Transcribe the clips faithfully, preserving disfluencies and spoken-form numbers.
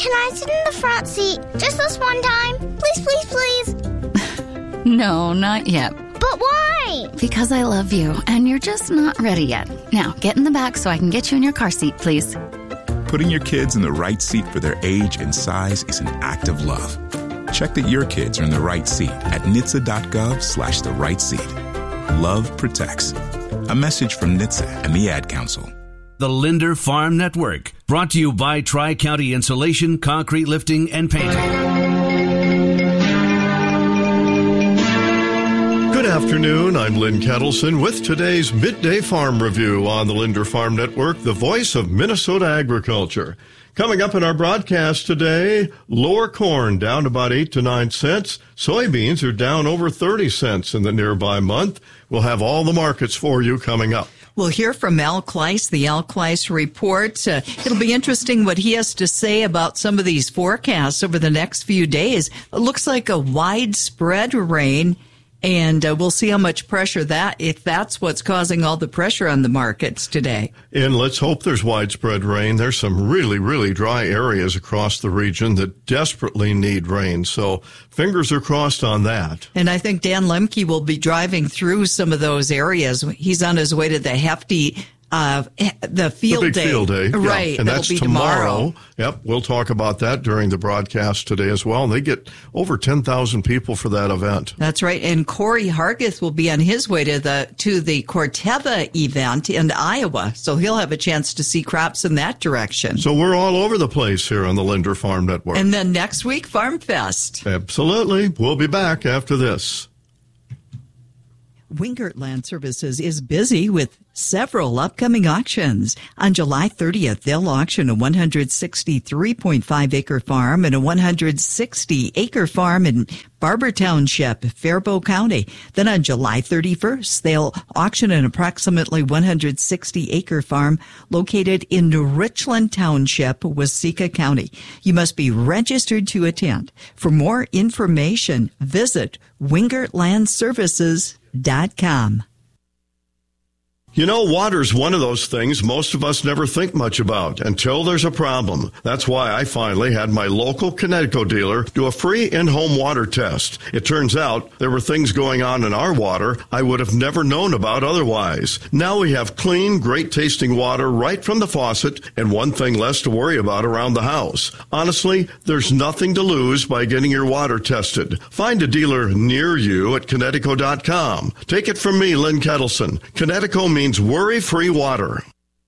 can I sit in the front seat just this one time? Please, please, please. No, not yet. But why? Because I love you, and you're just not ready yet. Now, get in the back so I can get you in your car seat, please. Putting your kids in the right seat for their age and size is an act of love. Check that your kids are in the right seat at N H T S A dot gov slash the right seat. Love protects. A message from N H T S A and the Ad Council. The Linder Farm Network, brought to you by Tri-County Insulation, Concrete Lifting, and Painting. Good afternoon, I'm Lynn Kettleson with today's Midday Farm Review on the Linder Farm Network, the voice of Minnesota agriculture. Coming up in our broadcast today, lower corn down about eight to nine cents. Soybeans are down over thirty cents in the nearby month. We'll have all the markets for you coming up. We'll hear from Al Kleiss, the Al Kleiss Report. Uh, it'll be interesting what he has to say about some of these forecasts over the next few days. It looks like a widespread rain. And uh, we'll see how much pressure that, if that's what's causing all the pressure on the markets today. And let's hope there's widespread rain. There's some really, really dry areas across the region that desperately need rain. So fingers are crossed on that. And I think Dan Lemke will be driving through some of those areas. He's on his way to the hefty Uh, the field the big day. field day. Right. Yeah. And that'll that's be tomorrow. tomorrow. Yep. We'll talk about that during the broadcast today as well. And they get over ten thousand people for that event. That's right. And Corey Hargith will be on his way to the, to the Corteva event in Iowa. So he'll have a chance to see crops in that direction. So we're all over the place here on the Linder Farm Network. And then next week, Farm Fest. Absolutely. We'll be back after this. Wingert Land Services is busy with several upcoming auctions. On July thirtieth, they'll auction a one hundred sixty-three point five acre farm and a one hundred sixty acre farm in Barber Township, Faribault County. Then on July thirty-first, they'll auction an approximately one hundred sixty acre farm located in Richland Township, Waseca County. You must be registered to attend. For more information, visit wingert land services dot com. You know, water's one of those things most of us never think much about until there's a problem. That's why I finally had my local Connecticut dealer do a free in-home water test. It turns out there were things going on in our water I would have never known about otherwise. Now we have clean, great-tasting water right from the faucet and one thing less to worry about around the house. Honestly, there's nothing to lose by getting your water tested. Find a dealer near you at Connecticut dot com. Take it from me, Lynn Kettleson. Connecticut means worry-free water.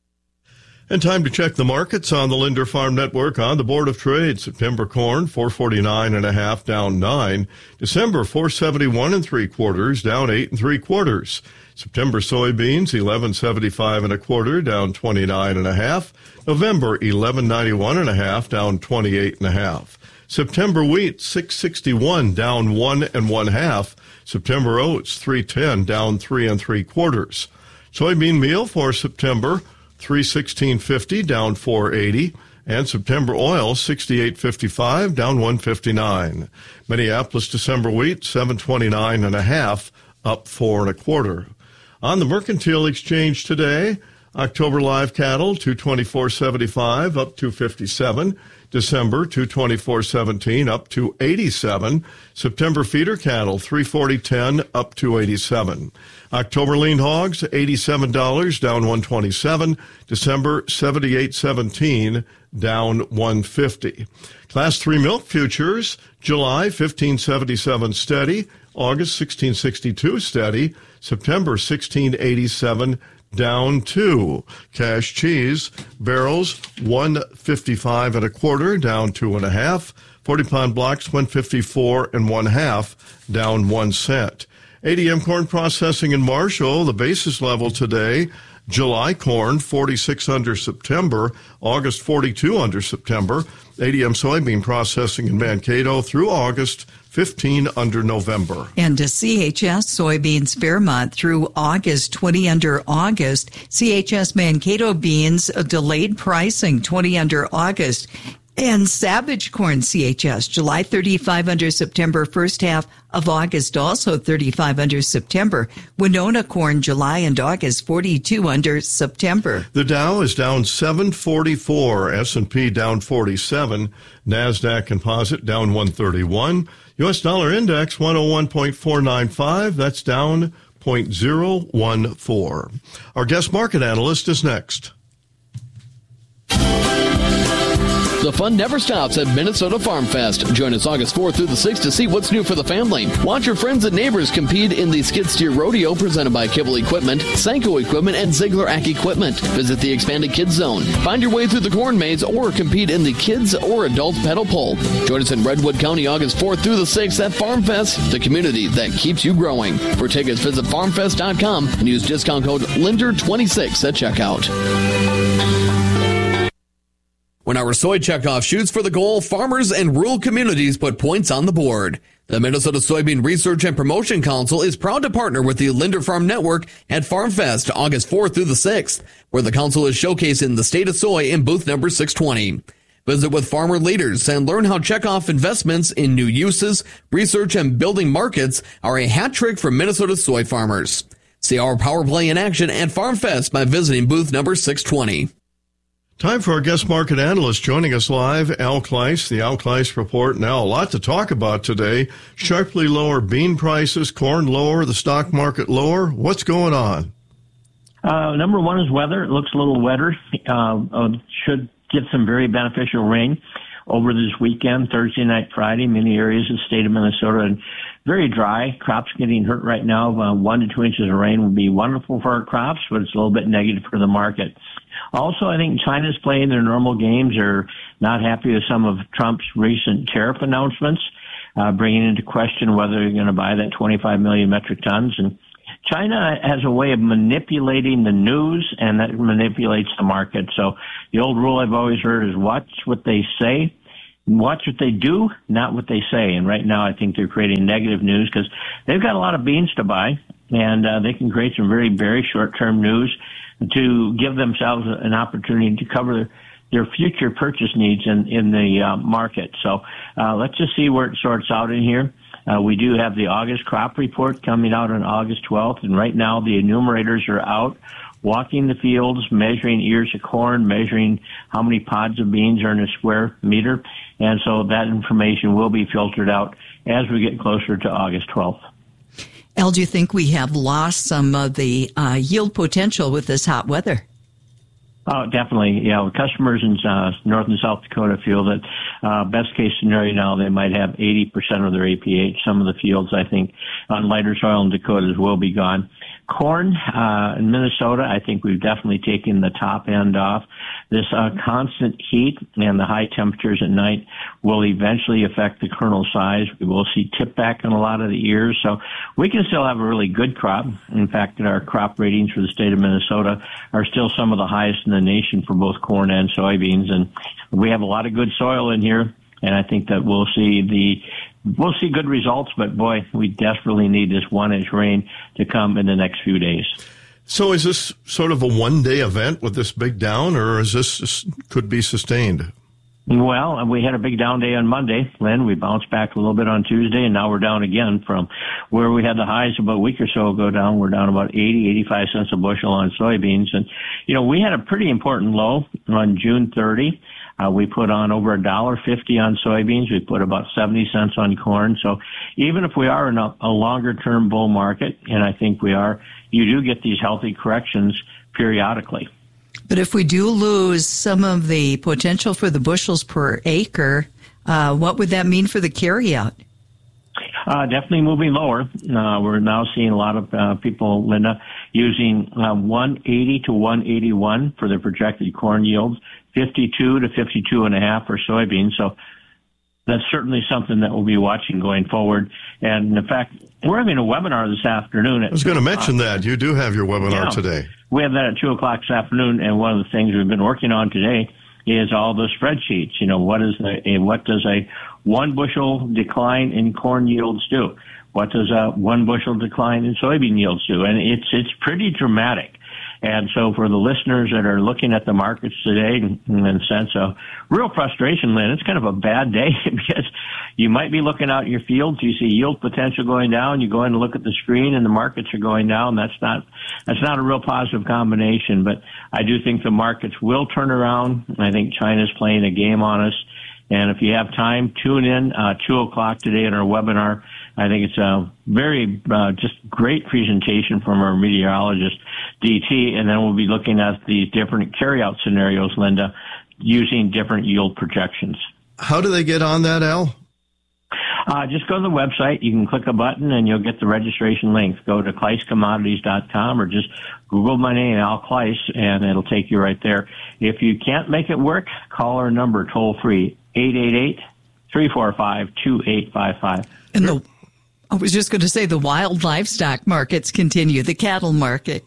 And time to check the markets on the Linder Farm Network on the Board of Trade. September corn, four forty-nine and a half, down nine. December, four seventy-one and three quarters, down eight and three quarters. September soybeans, eleven seventy-five and a quarter, down twenty-nine and a half. November, eleven ninety-one and a half, down twenty-eight and a half. September wheat, six sixty-one, down one and one half. September oats, three ten, down three and three quarters. Soybean meal for September, three sixteen fifty, down four eighty, and September oil, sixty-eight fifty-five, down one fifty-nine. Minneapolis December wheat, seven twenty-nine and a half, up four and a quarter. On the Mercantile Exchange today, October live cattle, two twenty-four seventy-five, up two fifty-seven. December, two twenty-four seventeen, up to eighty-seven. September feeder cattle, three forty ten, up to eighty-seven. October lean hogs, eighty-seven dollars, down one twenty-seven. December, seventy-eight seventeen, down one fifty. Class three milk futures, July, fifteen seventy-seven steady. August, sixteen sixty-two steady. September, sixteen eighty-seven, down two. Cash cheese, barrels, one fifty-five and a quarter, down two and a half. forty pound blocks, one fifty-four and one half, down one cent. A D M corn processing in Marshall, the basis level today, July corn, forty-six under September, August forty-two under September. A D M soybean processing in Mankato through August, fifteen under November. And to C H S soybeans Fairmont through August, twenty under August. C H S Mankato beans, a delayed pricing, twenty under August. And Savage Corn C H S, July thirty-five under September, first half of August also thirty-five under September. Winona Corn, July and August, forty-two under September. The Dow is down seven forty-four, S and P down forty-seven, NASDAQ Composite down one thirty-one, U S dollar index one oh one point four nine five, that's down zero point zero one four. Our guest market analyst is next. The fun never stops at Minnesota Farm Fest. Join us August fourth through the sixth to see what's new for the family. Watch your friends and neighbors compete in the Skid Steer Rodeo presented by Kibble Equipment, Senko Equipment, and Ziegler Ack Equipment. Visit the expanded Kids Zone. Find your way through the corn maze or compete in the kids or adult pedal pull. Join us in Redwood County August fourth through the sixth at Farm Fest, the community that keeps you growing. For tickets, visit farm fest dot com and use discount code Linder twenty-six at checkout. When our soy checkoff shoots for the goal, farmers and rural communities put points on the board. The Minnesota Soybean Research and Promotion Council is proud to partner with the Linder Farm Network at Farm Fest August fourth through the sixth, where the council is showcasing the state of soy in booth number six twenty. Visit with farmer leaders and learn how checkoff investments in new uses, research, and building markets are a hat trick for Minnesota soy farmers. See our power play in action at Farm Fest by visiting booth number six twenty. Time for our guest market analyst joining us live, Al Kleiss, the Al Kleiss Report. Now, a lot to talk about today. Sharply lower bean prices, corn lower, the stock market lower. What's going on? Uh, number one is weather. It looks a little wetter. Uh, uh, should get some very beneficial rain over this weekend, Thursday night, Friday, many areas of the state of Minnesota. And very dry. Crops getting hurt right now. Uh, one to two inches of rain would be wonderful for our crops, but it's a little bit negative for the market. Also, I think China's playing their normal games. They're not happy with some of Trump's recent tariff announcements, uh, bringing into question whether they're going to buy that twenty-five million metric tons. And China has a way of manipulating the news, and that manipulates the market. So the old rule I've always heard is watch what they say, watch what they do, not what they say. And right now I think they're creating negative news because they've got a lot of beans to buy, and uh, they can create some very, very short-term news to give themselves an opportunity to cover their, their future purchase needs in, in the uh, market. So uh, let's just see where it sorts out in here. Uh, we do have the August crop report coming out on August twelfth, and right now the enumerators are out walking the fields, measuring ears of corn, measuring how many pods of beans are in a square meter, and so that information will be filtered out as we get closer to August twelfth. Al, do you think we have lost some of the uh, yield potential with this hot weather? Oh, definitely. Yeah, customers in uh, North and South Dakota feel that uh, best case scenario now they might have eighty percent of their A P H. Some of the fields, I think, on lighter soil in Dakotas will be gone. Corn uh, in Minnesota, I think we've definitely taken the top end off. This uh, constant heat and the high temperatures at night will eventually affect the kernel size. We will see tip back on a lot of the ears, so we can still have a really good crop. In fact, our crop ratings for the state of Minnesota are still some of the highest in the nation for both corn and soybeans, and we have a lot of good soil in here, and I think that we'll see the We'll see good results, but boy, we desperately need this one-inch rain to come in the next few days. So is this sort of a one-day event with this big down, or is this could be sustained? Well, we had a big down day on Monday, Lynn. We bounced back a little bit on Tuesday, and now we're down again from where we had the highs about a week or so ago down. We're down about eighty, eighty-five cents a bushel on soybeans. And, you know, we had a pretty important low on June thirtieth. Uh, we put on over a dollar fifty on soybeans. We put about seventy cents on corn. So even if we are in a, a longer-term bull market, and I think we are, you do get these healthy corrections periodically. But if we do lose some of the potential for the bushels per acre, uh, what would that mean for the carryout? Uh, definitely moving lower. Uh, we're now seeing a lot of uh, people, Linda, using uh, one eighty to one eighty-one for their projected corn yields, fifty-two to fifty-two and a half for soybeans. So that's certainly something that we'll be watching going forward. And in fact, we're having a webinar this afternoon. At I was going to mention that. You do have your webinar yeah, today. We have that at two o'clock this afternoon, and one of the things we've been working on today is all the spreadsheets. You know, what is a, what does a one bushel decline in corn yields do? What does a one bushel decline in soybean yields do? And it's it's pretty dramatic. And so for the listeners that are looking at the markets today and, and sense of real frustration, Lynn, it's kind of a bad day because you might be looking out in your fields, you see yield potential going down, you go in and look at the screen and the markets are going down. That's not, that's not a real positive combination, but I do think the markets will turn around. I think China's playing a game on us. And if you have time, tune in, uh, two o'clock today in our webinar. I think it's a very, uh, just great presentation from our meteorologist, D T, and then we'll be looking at these different carryout scenarios, Linda, using different yield projections. How do they get on that, Al? Uh, just go to the website. You can click a button and you'll get the registration link. Go to Kleiss Commodities dot com or just Google my name, Al Kleiss, and it'll take you right there. If you can't make it work, call our number toll free, eight eight eight, three four five, two eight five five. And the, I was just going to say the wild livestock markets continue, the cattle market.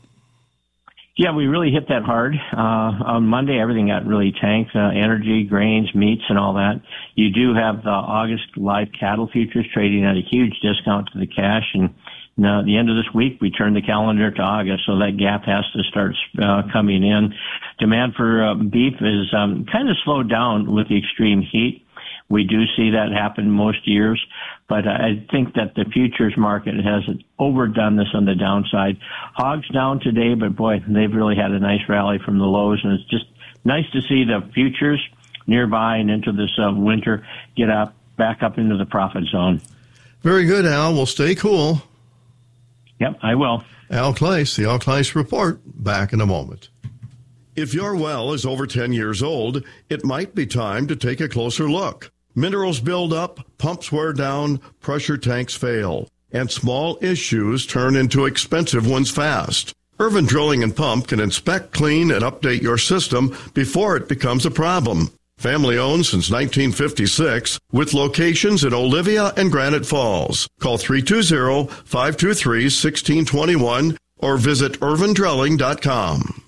Yeah, we really hit that hard. Uh, on Monday, everything got really tanked, uh, energy, grains, meats, and all that. You do have the August live cattle futures trading at a huge discount to the cash. And now at the end of this week, we turn the calendar to August, so that gap has to start uh, coming in. Demand for uh, beef is um, kind of slowed down with the extreme heat. We do see that happen most years, but I think that the futures market has overdone this on the downside. Hogs down today, but boy, they've really had a nice rally from the lows, and it's just nice to see the futures nearby and into this uh, winter get up back up into the profit zone. Very good, Al. Well, stay cool. Yep, I will. Al Kleiss, the Al Kleiss Report, back in a moment. If your well is over ten years old, it might be time to take a closer look. Minerals build up, pumps wear down, pressure tanks fail, and small issues turn into expensive ones fast. Irvin Drilling and Pump can inspect, clean, and update your system before it becomes a problem. Family owned since nineteen fifty-six, with locations in Olivia and Granite Falls. Call three two zero, five two three, one six two one or visit irvin drilling dot com.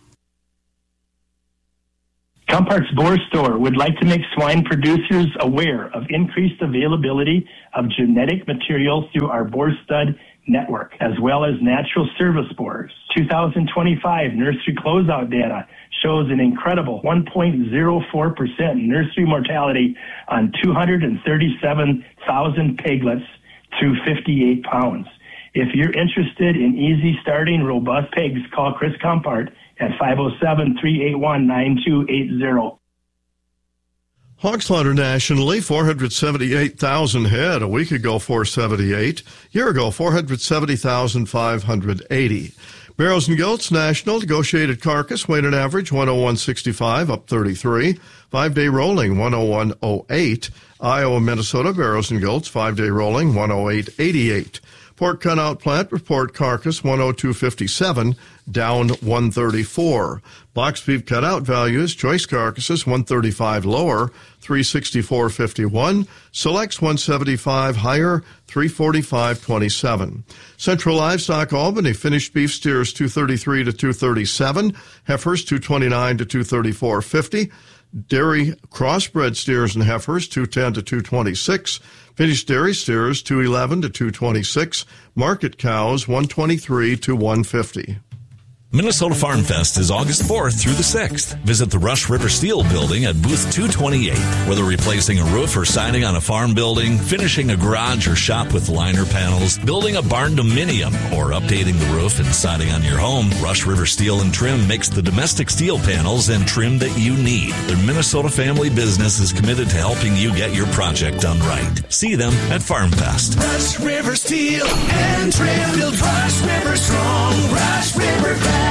Compart's Boar Store would like to make swine producers aware of increased availability of genetic material through our boar stud network, as well as natural service boars. two thousand twenty-five nursery closeout data shows an incredible one point zero four percent nursery mortality on two hundred thirty-seven thousand piglets through fifty-eight pounds. If you're interested in easy starting robust pigs, call Chris Compart at five oh seven, three eight one, nine two eight zero. Hog slaughter nationally, four hundred seventy-eight thousand head. A week ago, four seventy-eight. Year ago, four hundred seventy thousand five hundred eighty. Barrows and goats national, negotiated carcass, weight and average, one oh one sixty-five, up thirty-three. Five-day rolling, one oh one oh eight. Iowa, Minnesota, barrows and goats, five-day rolling, one oh eight eighty-eight. Pork cutout plant report carcass one oh two fifty-seven, down one thirty-four. Box beef cutout values, choice carcasses one thirty-five lower, three sixty-four fifty-one. Selects one seventy-five higher, three forty-five twenty-seven. Central Livestock Albany finished beef steers two thirty-three to two thirty-seven, heifers two twenty-nine to two thirty-four fifty. Dairy crossbred steers and heifers two ten to two twenty-six. Finished dairy steers two eleven to two twenty-six. Market cows one twenty-three to one fifty. Minnesota Farm Fest is August fourth through the sixth. Visit the Rush River Steel Building at booth two twenty-eight. Whether replacing a roof or siding on a farm building, finishing a garage or shop with liner panels, building a barn dominium, or updating the roof and siding on your home, Rush River Steel and Trim makes the domestic steel panels and trim that you need. Their Minnesota family business is committed to helping you get your project done right. See them at Farm Fest. Rush River Steel and Trim, build Rush River strong, Rush River fast.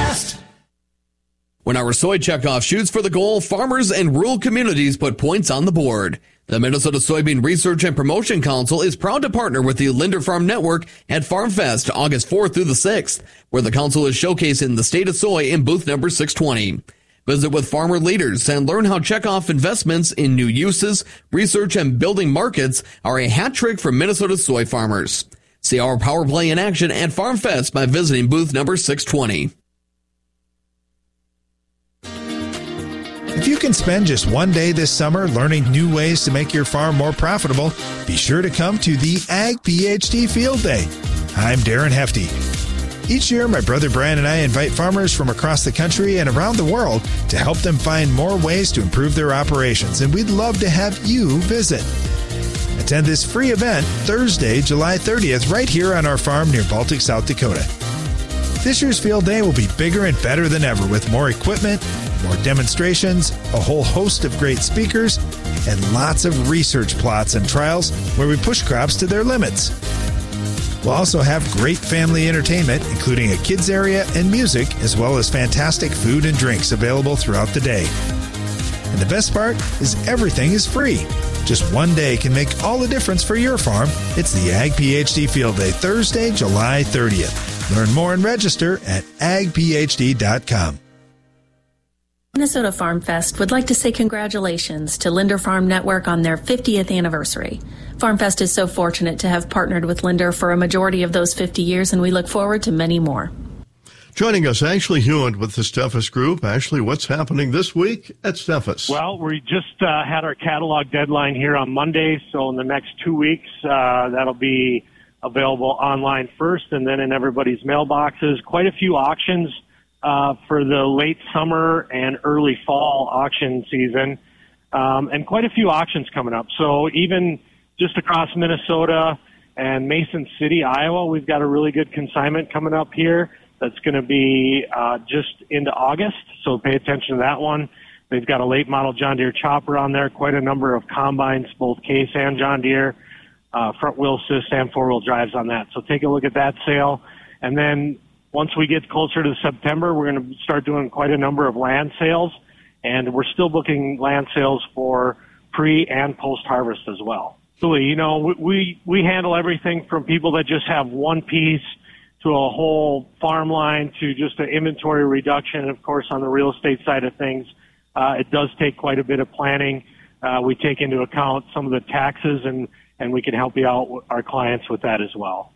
When our soy checkoff shoots for the goal, farmers and rural communities put points on the board. The Minnesota Soybean Research and Promotion Council is proud to partner with the Linder Farm Network at FarmFest August fourth through the sixth, where the council is showcasing the state of soy in booth number six twenty. Visit with farmer leaders and learn how checkoff investments in new uses, research, and building markets are a hat trick for Minnesota soy farmers. See our power play in action at FarmFest by visiting booth number six twenty. If you can spend just one day this summer learning new ways to make your farm more profitable, be sure to come to the Ag PhD Field Day. I'm Darren Hefty. Each year, my brother Brian and I invite farmers from across the country and around the world to help them find more ways to improve their operations, and we'd love to have you visit. Attend this free event Thursday, July thirtieth, right here on our farm near Baltic, South Dakota. This year's field day will be bigger and better than ever with more equipment, more demonstrations, a whole host of great speakers, and lots of research plots and trials where we push crops to their limits. We'll also have great family entertainment, including a kids area and music, as well as fantastic food and drinks available throughout the day. And the best part is everything is free. Just one day can make all the difference for your farm. It's the Ag PhD Field Day, Thursday, July thirtieth. Learn more and register at ag p h d dot com. Minnesota Farm Fest would like to say congratulations to Linder Farm Network on their fiftieth anniversary. Farm Fest is so fortunate to have partnered with Linder for a majority of those fifty years, and we look forward to many more. Joining us, Ashley Hewitt with the Steffes Group. Ashley, what's happening this week at Steffes? Well, we just uh, had our catalog deadline here on Monday, so in the next two weeks, uh, that'll be available online first and then in everybody's mailboxes. Quite a few auctions Uh, for the late summer and early fall auction season, um, and quite a few auctions coming up. So even just across Minnesota and Mason City, Iowa, we've got a really good consignment coming up here that's going to be uh, just into August, so pay attention to that one. They've got a late model John Deere chopper on there, quite a number of combines, both Case and John Deere, uh, front wheel assist and four wheel drives on that. So take a look at that sale. And then once we get closer to September, we're going to start doing quite a number of land sales, and we're still booking land sales for pre and post harvest as well. So, you know, we, we handle everything from people that just have one piece to a whole farm line to just an inventory reduction. And of course, on the real estate side of things, uh, it does take quite a bit of planning. Uh, we take into account some of the taxes, and, and we can help you out, our clients, with that as well.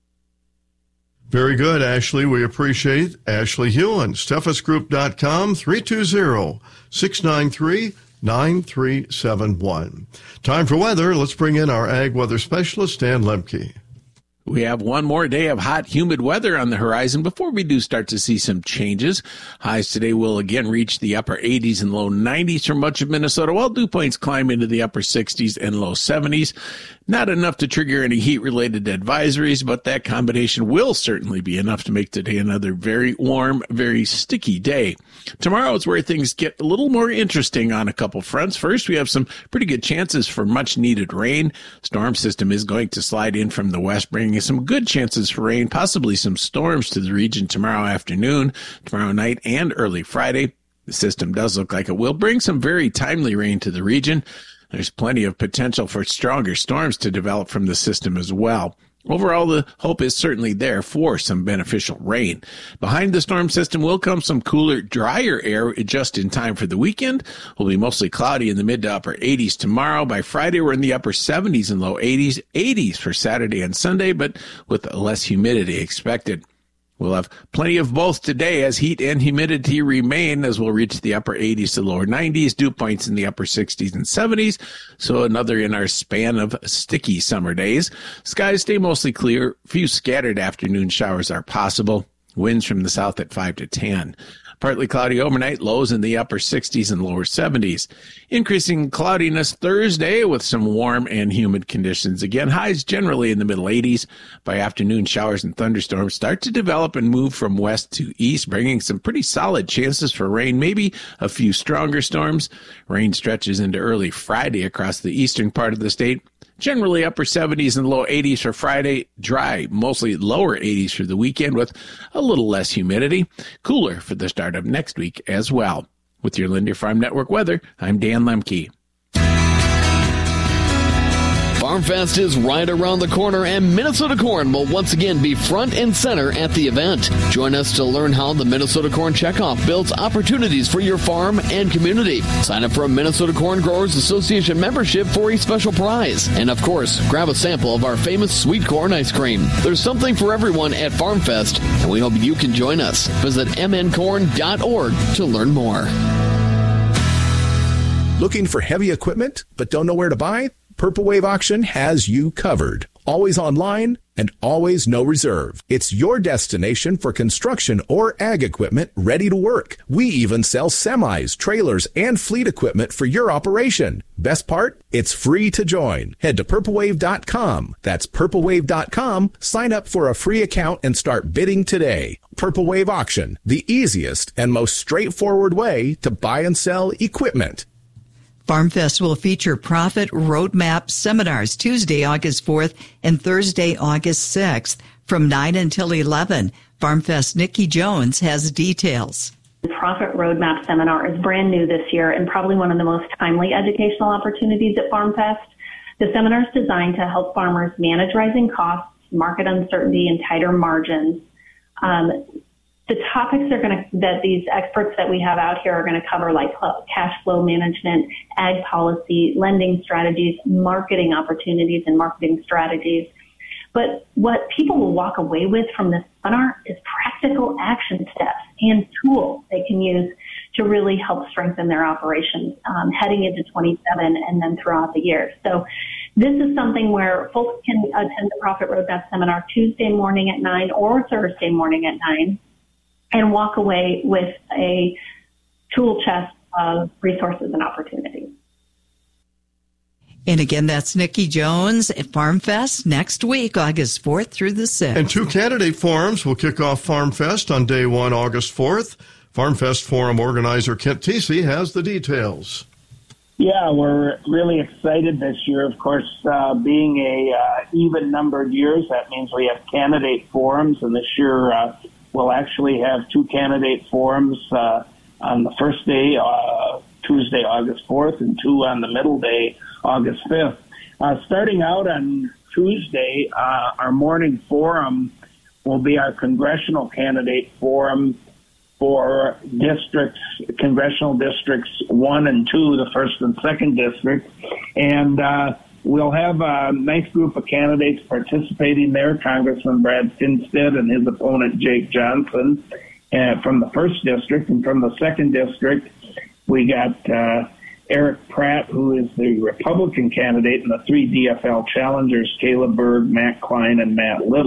Very good, Ashley. We appreciate Ashley Hewitt. Steffes Group dot com, three two zero, six nine three, nine three seven one. Time for weather. Let's bring in our ag weather specialist, Dan Lemke. We have one more day of hot, humid weather on the horizon before we do start to see some changes. Highs today will again reach the upper eighties and low nineties for much of Minnesota, while dew points climb into the upper sixties and low seventies. Not enough to trigger any heat-related advisories, but that combination will certainly be enough to make today another very warm, very sticky day. Tomorrow is where things get a little more interesting on a couple fronts. First, we have some pretty good chances for much-needed rain. Storm system is going to slide in from the west, bringing some good chances for rain, possibly some storms to the region tomorrow afternoon, tomorrow night, and early Friday. The system does look like it will bring some very timely rain to the region. There's plenty of potential for stronger storms to develop from the system as well. Overall, the hope is certainly there for some beneficial rain. Behind the storm system will come some cooler, drier air just in time for the weekend. Will be mostly cloudy in the mid to upper eighties tomorrow. By Friday, we're in the upper seventies and low eighties, eighties for Saturday and Sunday, but with less humidity expected. We'll have plenty of both today as heat and humidity remain, as we'll reach the upper eighties to lower nineties, dew points in the upper sixties and seventies. So another in our span of sticky summer days. Skies stay mostly clear. Few scattered afternoon showers are possible. Winds from the south at five to ten. Partly cloudy overnight, lows in the upper sixties and lower seventies. Increasing cloudiness Thursday with some warm and humid conditions. Again, highs generally in the middle eighties. By afternoon, showers and thunderstorms start to develop and move from west to east, bringing some pretty solid chances for rain, maybe a few stronger storms. Rain stretches into early Friday across the eastern part of the state. Generally upper seventies and low eighties for Friday, dry, mostly lower eighties for the weekend with a little less humidity. Cooler for the start of next week as well. With your Linder Farm Network weather, I'm Dan Lemke. Farm Fest is right around the corner, and Minnesota Corn will once again be front and center at the event. Join us to learn how the Minnesota Corn Checkoff builds opportunities for your farm and community. Sign up for a Minnesota Corn Growers Association membership for a special prize. And of course, grab a sample of our famous sweet corn ice cream. There's something for everyone at Farm Fest, and we hope you can join us. Visit m n corn dot org to learn more. Looking for heavy equipment but don't know where to buy? Purple Wave Auction has you covered. always online, and always no reserve. It's your destination for construction or ag equipment ready to work. We even sell semis, trailers, and fleet equipment for your operation. Best part? It's free to join. Head to purple wave dot com. That's purple wave dot com. Sign up for a free account and start bidding today. Purple Wave Auction, the easiest and most straightforward way to buy and sell equipment. FarmFest will feature Profit Roadmap seminars Tuesday, August fourth and Thursday, August sixth from nine until eleven. FarmFest Nikki Jones has details. The Profit Roadmap seminar is brand new this year and probably one of the most timely educational opportunities at FarmFest. The seminar is designed to help farmers manage rising costs, market uncertainty, and tighter margins. Um, the topics are going to, that these experts that we have out here are going to cover, like cash flow management, ag policy, lending strategies, marketing opportunities, and marketing strategies. But what people will walk away with from this seminar is practical action steps and tools they can use to really help strengthen their operations um, heading into twenty-seven and then throughout the year. So this is something where folks can attend the Profit Roadmap seminar Tuesday morning at nine or Thursday morning at nine and walk away with a tool chest of resources and opportunities. And again, that's Nikki Jones at FarmFest next week, August fourth through the sixth. And two candidate forums will kick off FarmFest on day one, August fourth. FarmFest Forum organizer Kent Tesey has the details. Yeah, we're really excited this year. Of course, uh, being a uh, even-numbered years, that means we have candidate forums, and this year uh, we'll actually have two candidate forums uh, on the first day, uh, Tuesday, August fourth, and two on the middle day, August fifth. Uh, starting out on Tuesday, uh, our morning forum will be our congressional candidate forum for districts, congressional districts one and two, the first and second district. And uh, we'll have a nice group of candidates participating there, Congressman Brad Finstead and his opponent Jake Johnson uh, from the first district. And from the second district, we got uh, Eric Pratt, who is the Republican candidate, and the three D F L challengers, Caleb Berg, Matt Klein, and Matt Little.